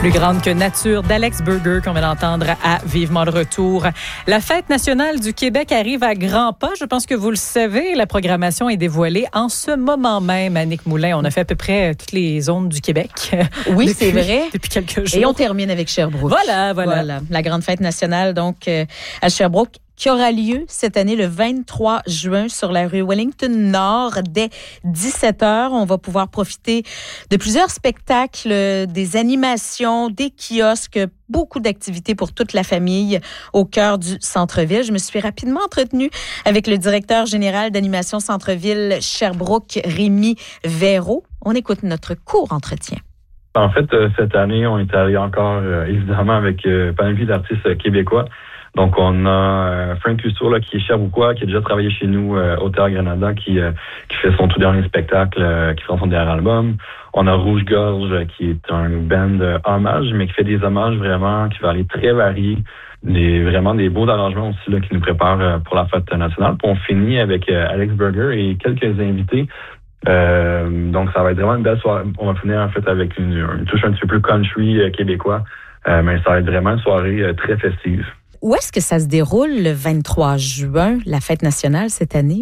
Plus grande que nature d'Alex Burger qu'on va d'entendre à Vivement le retour. La Fête nationale du Québec arrive à grands pas. Je pense que vous le savez, la programmation est dévoilée en ce moment même. Annick Moulin, on a fait à peu près toutes les zones du Québec. Oui, c'est vrai. Depuis quelques jours. Et on termine avec Sherbrooke. Voilà. La grande fête nationale, donc, à Sherbrooke, qui aura lieu cette année le 23 juin sur la rue Wellington Nord dès 17h. On va pouvoir profiter de plusieurs spectacles, des animations, des kiosques, beaucoup d'activités pour toute la famille au cœur du centre-ville. Je me suis rapidement entretenue avec le directeur général d'animation centre-ville Sherbrooke, Rémi Véraud. On écoute notre court entretien. En fait, cette année, on est allé encore, évidemment, avec panoplie d'artistes québécois. Donc, on a Frank Lussour, là, qui est Sherbrookeois, qui a déjà travaillé chez nous au Théâtre Granada, qui fait son tout dernier spectacle, qui fait son dernier album. On a Rouge-Gorge, qui est un band hommage, mais qui fait des hommages vraiment, qui va aller très variés. Vraiment des beaux arrangements aussi là, qui nous préparent pour la fête nationale. Puis on finit avec Alex Burger et quelques invités. Donc, ça va être vraiment une belle soirée. On va finir en fait avec une touche un petit peu plus country québécois. Mais ça va être vraiment une soirée très festive. Où est-ce que ça se déroule le 23 juin, la fête nationale cette année?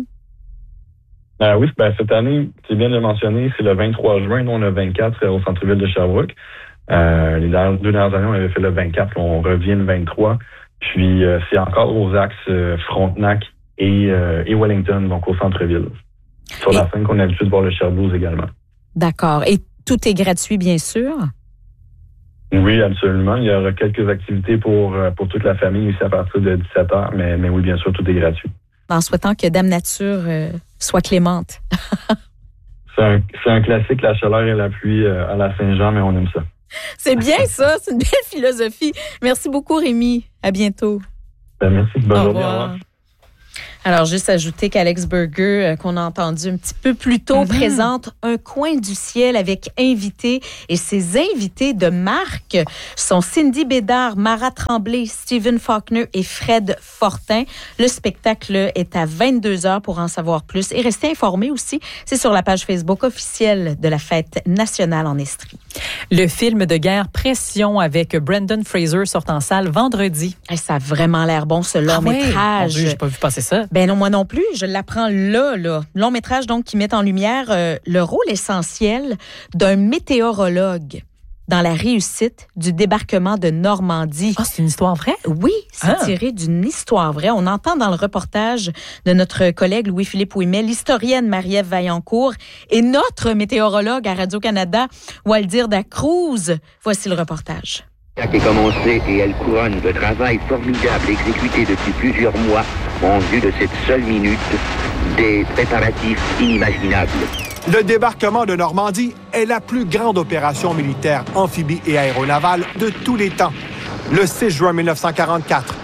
Oui, cette année, c'est bien de le mentionner, c'est le 23 juin, non le 24 au centre-ville de Sherbrooke. Les deux dernières années, on avait fait le 24, on revient le 23. Puis c'est encore aux axes Frontenac et Wellington, donc au centre-ville. Sur la scène qu'on a l'habitude de voir le Sherbrooke également. D'accord. Et tout est gratuit, bien sûr? Oui, absolument. Il y aura quelques activités pour toute la famille ici à partir de 17h, mais oui, bien sûr, tout est gratuit. En souhaitant que Dame Nature soit clémente. C'est un classique, la chaleur et la pluie à la Saint-Jean, mais on aime ça. C'est bien ça, c'est une belle philosophie. Merci beaucoup, Rémi. À bientôt. Merci, bonne journée. Au revoir. Alors, juste ajouter qu'Alex Burger, qu'on a entendu un petit peu plus tôt, présente Un coin du ciel avec invités. Et ses invités de marque sont Cindy Bédard, Mara Tremblay, Stephen Faulkner et Fred Fortin. Le spectacle est à 22h pour en savoir plus. Et restez informés aussi, c'est sur la page Facebook officielle de la Fête nationale en Estrie. Le film de guerre Pression avec Brendan Fraser sort en salle vendredi. Et ça a vraiment l'air bon, ce long-métrage. Mon Dieu, j'ai pas vu passer ça. Ben non, moi non plus. Je l'apprends là. Long métrage, donc, qui met en lumière le rôle essentiel d'un météorologue dans la réussite du débarquement de Normandie. Ah, c'est une histoire vraie? Oui, c'est tiré d'une histoire vraie. On entend dans le reportage de notre collègue Louis-Philippe Ouimet, l'historienne Marie-Ève Vaillancourt et notre météorologue à Radio-Canada, Waldir Dacruz. Voici le reportage. L'attaque est commencée et elle couronne le travail formidable exécuté depuis plusieurs mois en vue de cette seule minute des préparatifs inimaginables. Le débarquement de Normandie est la plus grande opération militaire amphibie et aéronavale de tous les temps. Le 6 juin 1944,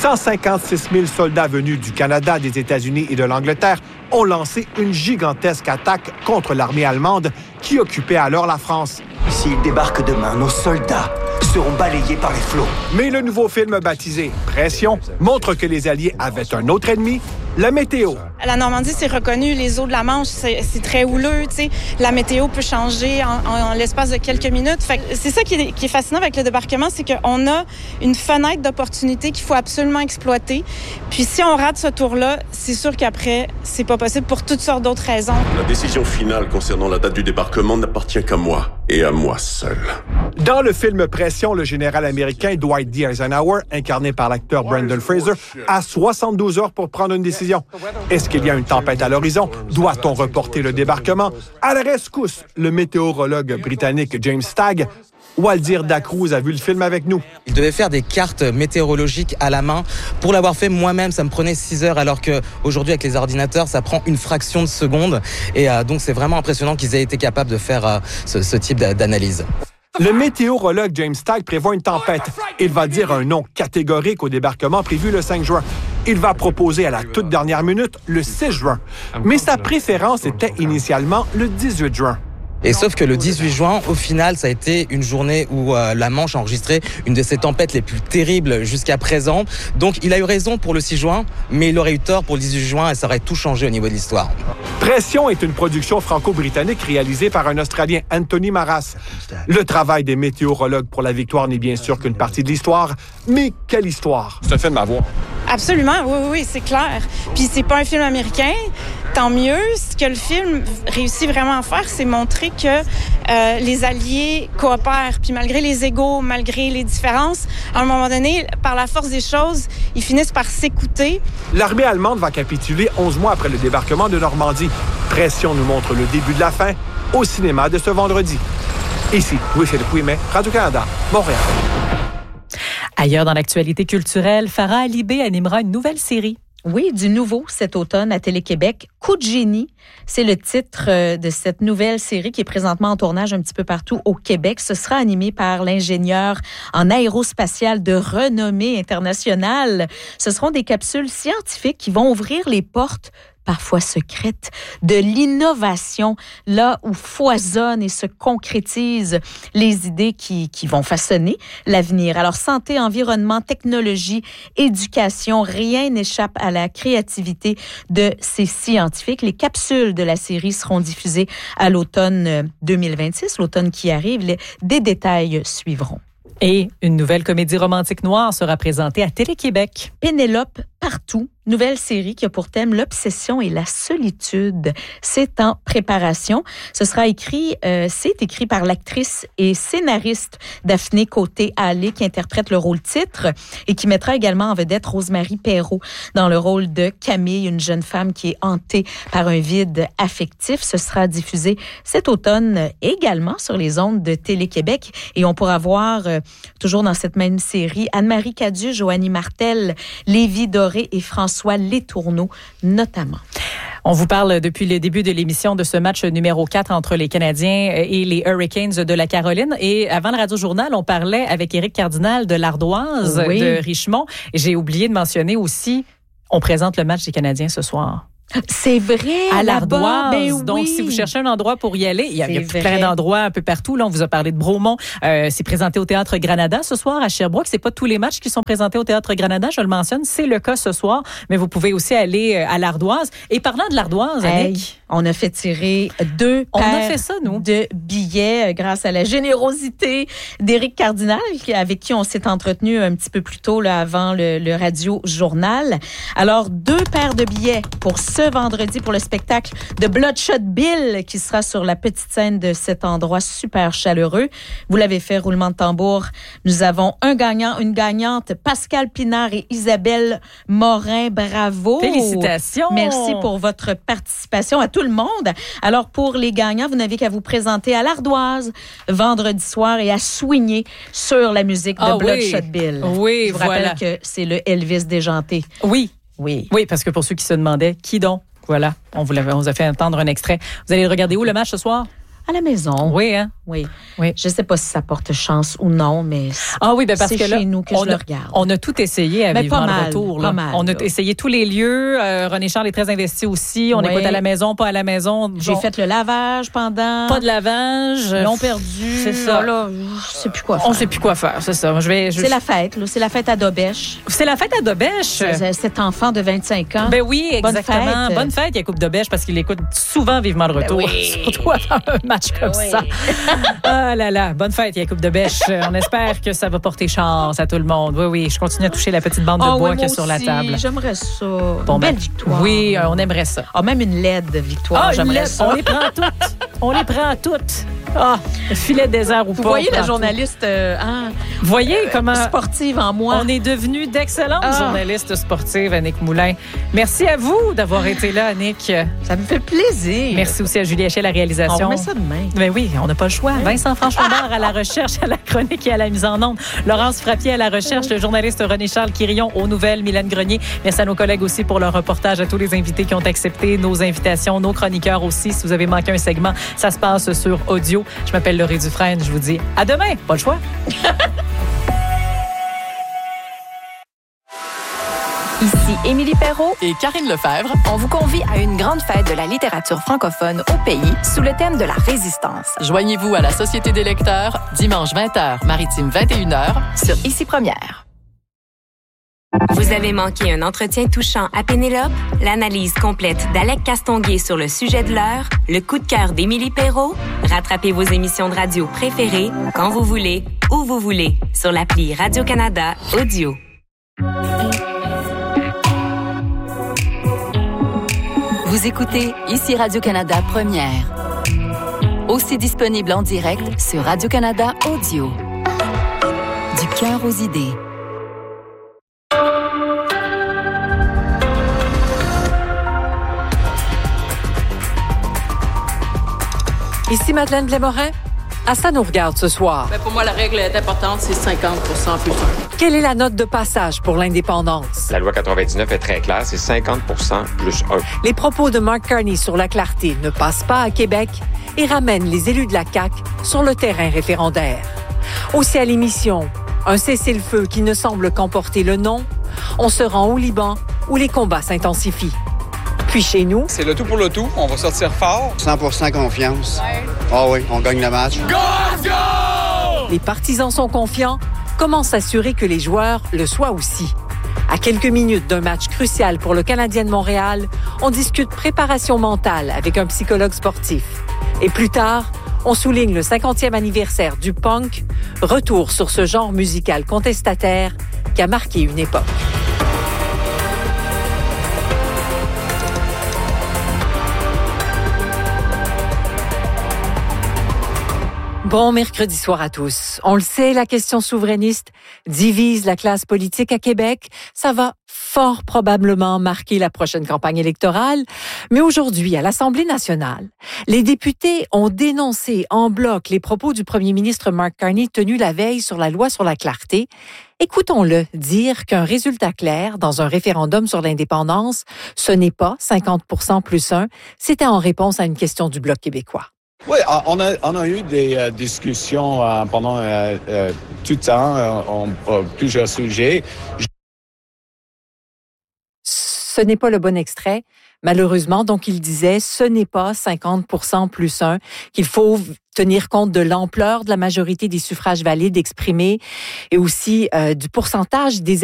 156 000 soldats venus du Canada, des États-Unis et de l'Angleterre ont lancé une gigantesque attaque contre l'armée allemande qui occupait alors la France. S'ils débarquent demain, nos soldats seront balayés par les flots. Mais le nouveau film baptisé Pression montre que les Alliés avaient un autre ennemi, la météo. La Normandie, c'est reconnu, les eaux de la Manche, c'est très houleux, tu sais. La météo peut changer en l'espace de quelques minutes. Fait que c'est ça qui est fascinant avec le débarquement, c'est qu'on a une fenêtre d'opportunité qu'il faut absolument exploiter. Puis si on rate ce tour-là, c'est sûr qu'après, c'est pas possible pour toutes sortes d'autres raisons. La décision finale concernant la date du débarquement n'appartient qu'à moi et à moi seul. Dans le film Pression, le général américain Dwight D. Eisenhower, incarné par l'acteur Brendan Fraser, a 72 heures pour prendre une décision. Est-ce qu'il y a une tempête à l'horizon? Doit-on reporter le débarquement? À la rescousse, le météorologue britannique James Stagg. Waldir Dacruz a vu le film avec nous. Il devait faire des cartes météorologiques à la main. Pour l'avoir fait moi-même, ça me prenait 6 heures, alors qu'aujourd'hui, avec les ordinateurs, ça prend une fraction de seconde. Et donc, c'est vraiment impressionnant qu'ils aient été capables de faire ce type d'analyse. Le météorologue James Stagg prévoit une tempête. Il va dire un nom catégorique au débarquement prévu le 5 juin. Il va proposer à la toute dernière minute le 6 juin. Mais sa préférence était initialement le 18 juin. Et sauf que le 18 juin, au final, ça a été une journée où la Manche a enregistré une de ses tempêtes les plus terribles jusqu'à présent. Donc il a eu raison pour le 6 juin, mais il aurait eu tort pour le 18 juin et ça aurait tout changé au niveau de l'histoire. Pression est une production franco-britannique réalisée par un Australien, Anthony Maras. Le travail des météorologues pour la victoire n'est bien sûr qu'une partie de l'histoire, mais quelle histoire! C'est un film à voir. Absolument, oui, c'est clair. Puis c'est pas un film américain, tant mieux. Ce que le film réussit vraiment à faire, c'est montrer que les Alliés coopèrent. Puis malgré les égos, malgré les différences, à un moment donné, par la force des choses, ils finissent par s'écouter. L'armée allemande va capituler 11 mois après le débarquement de Normandie. Pression nous montre le début de la fin au cinéma de ce vendredi. Ici, Louis-Philippe Ouimet, Radio-Canada, Montréal. Ailleurs dans l'actualité culturelle, Farah Alibé animera une nouvelle série. Oui, du nouveau cet automne à Télé-Québec. Coup de génie, c'est le titre de cette nouvelle série qui est présentement en tournage un petit peu partout au Québec. Ce sera animé par l'ingénieur en aérospatial de renommée internationale. Ce seront des capsules scientifiques qui vont ouvrir les portes parfois secrète, de l'innovation, là où foisonnent et se concrétisent les idées qui vont façonner l'avenir. Alors, santé, environnement, technologie, éducation, rien n'échappe à la créativité de ces scientifiques. Les capsules de la série seront diffusées à l'automne 2026, l'automne qui arrive. Des détails suivront. Et une nouvelle comédie romantique noire sera présentée à Télé-Québec. Pénélope partout. Nouvelle série qui a pour thème l'obsession et la solitude. C'est en préparation. C'est écrit par l'actrice et scénariste Daphné Côté-Allé qui interprète le rôle titre et qui mettra également en vedette Rosemary Perrault dans le rôle de Camille, une jeune femme qui est hantée par un vide affectif. Ce sera diffusé cet automne également sur les ondes de Télé-Québec et on pourra voir toujours dans cette même série Anne-Marie Cadieux, Joanie Martel, Lévi Doré et François Letourneau notamment. On vous parle depuis le début de l'émission de ce match numéro 4 entre les Canadiens et les Hurricanes de la Caroline. Et avant le Radio-Journal, on parlait avec Éric Cardinal de l'Ardoise de Richemont. Et j'ai oublié de mentionner aussi, on présente le match des Canadiens ce soir. C'est vrai, à l'Ardoise. Ben Donc, si vous cherchez un endroit pour y aller, il y a plein d'endroits un peu partout. Là, on vous a parlé de Bromont. C'est présenté au Théâtre Granada ce soir à Sherbrooke. C'est pas tous les matchs qui sont présentés au Théâtre Granada, je le mentionne. C'est le cas ce soir. Mais vous pouvez aussi aller à l'Ardoise. Et parlant de l'Ardoise, Annick, on a fait tirer 2 paires de billets grâce à la générosité d'Éric Cardinal, avec qui on s'est entretenu un petit peu plus tôt là, avant le Radio-Journal. Alors, 2 paires de billets pour ce vendredi pour le spectacle de Bloodshot Bill qui sera sur la petite scène de cet endroit super chaleureux. Vous l'avez fait, roulement de tambour. Nous avons un gagnant, une gagnante, Pascal Pinard et Isabelle Morin. Bravo! Félicitations! Merci pour votre participation à tout le monde. Alors, pour les gagnants, vous n'avez qu'à vous présenter à l'Ardoise vendredi soir et à swinger sur la musique de Bloodshot Bill. Oui, je vous rappelle que c'est le Elvis déjanté. Oui, parce que pour ceux qui se demandaient, qui donc? Voilà, on vous a fait entendre un extrait. Vous allez regarder où le match ce soir? À la maison. Oui, hein? Oui. Je ne sais pas si ça porte chance ou non, mais parce c'est que là, chez nous que je le regarde. On a tout essayé à Vivement le Retour. Pas mal, on a essayé tous les lieux. René Charles est très investi aussi. On écoute à la maison, pas à la maison. J'ai fait le lavage pendant. Pas de lavage. Ils l'ont perdu. C'est ça. Là, je sais plus quoi faire. On sait plus quoi faire, c'est ça. C'est la fête, là. C'est la fête à Dobèche. C'est la fête à Dobèche. Cet enfant de 25 ans. Ben oui, exactement. Bonne fête, Yacoub Dobèche, parce qu'il écoute souvent Vivement le Retour. Surtout avant un match comme ça. Ah là là, bonne fête, Yacoub Dobèche. On espère que ça va porter chance à tout le monde. Oui, je continue à toucher la petite bande de bois qu'il y a sur la table. J'aimerais ça. Belle victoire. Oui, on aimerait ça. Même une LED victoire, j'aimerais ça. On les prend toutes. Filet désert ou pas. Vous voyez la journaliste voyez comment sportive en moi. On est devenue d'excellentes journalistes sportives, Annick Moulin. Merci à vous d'avoir été là, Annick. Ça me fait plaisir. Merci aussi à Julie Hachet, la réalisation. On remet ça demain. Ben oui, on n'a pas le choix. Vincent Franchon-Bard à la recherche, à la chronique et à la mise en onde. Laurence Frappier à la recherche, le journaliste René-Charles Quirion aux nouvelles, Mylène Grenier. Merci à nos collègues aussi pour leur reportage, à tous les invités qui ont accepté nos invitations, nos chroniqueurs aussi. Si vous avez manqué un segment, ça se passe sur audio. Je m'appelle Laurie Dufresne. Je vous dis à demain. Pas le choix. Ici Émilie Perrault et Karine Lefebvre. On vous convie à une grande fête de la littérature francophone au pays sous le thème de la résistance. Joignez-vous à la Société des lecteurs dimanche 20h, maritime 21h sur Ici Première. Vous avez manqué un entretien touchant à Pénélope? L'analyse complète d'Alec Castonguay sur le sujet de l'heure? Le coup de cœur d'Émilie Perrault? Rattrapez vos émissions de radio préférées quand vous voulez, où vous voulez, sur l'appli Radio-Canada Audio. Vous écoutez Ici Radio-Canada Première. Aussi disponible en direct sur Radio-Canada Audio. Du cœur aux idées. Ici Madeleine Blais-Morin. À ça nous regarde ce soir. Ben pour moi, la règle est importante, c'est 50% plus 1. Quelle est la note de passage pour l'indépendance? La loi 99 est très claire, c'est 50% plus 1. Les propos de Mark Carney sur la clarté ne passent pas à Québec et ramènent les élus de la CAQ sur le terrain référendaire. Aussi à l'émission, un cessez-le-feu qui ne semble qu'emporter le non. On se rend au Liban où les combats s'intensifient. Puis chez nous... C'est le tout pour le tout. On va sortir fort. 100% confiance. Ah oui, on gagne le match. Go, go! Les partisans sont confiants. Comment s'assurer que les joueurs le soient aussi? À quelques minutes d'un match crucial pour le Canadien de Montréal, on discute préparation mentale avec un psychologue sportif. Et plus tard, on souligne le 50e anniversaire du punk, retour sur ce genre musical contestataire qui a marqué une époque. Bon mercredi soir à tous. On le sait, la question souverainiste divise la classe politique à Québec. Ça va fort probablement marquer la prochaine campagne électorale. Mais aujourd'hui, à l'Assemblée nationale, les députés ont dénoncé en bloc les propos du premier ministre Mark Carney tenus la veille sur la loi sur la clarté. Écoutons-le dire qu'un résultat clair dans un référendum sur l'indépendance, ce n'est pas 50% plus 1. C'était en réponse à une question du Bloc québécois. Oui, on a eu des discussions pendant tout le temps, plusieurs sujets. Ce n'est pas le bon extrait, malheureusement. Donc, il disait, ce n'est pas 50% plus 1, qu'il faut tenir compte de l'ampleur de la majorité des suffrages valides exprimés et aussi du pourcentage des